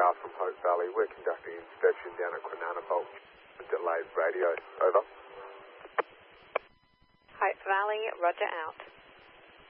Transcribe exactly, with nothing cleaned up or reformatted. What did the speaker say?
South from Hope Valley. We're conducting inspection down at Kwinana Fault. Delayed radio. Over. Hope Valley, roger out.